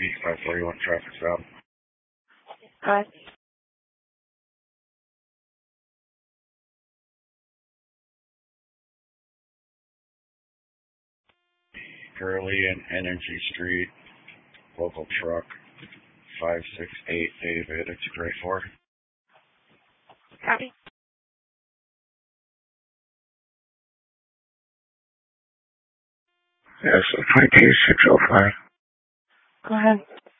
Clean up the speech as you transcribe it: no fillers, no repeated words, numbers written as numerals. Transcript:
feet, 541 traffic stop. Hi. Gurley and Energy Street, local truck, 568 David, it's a Gray Ford. Copy. Yes, 22605. Go ahead.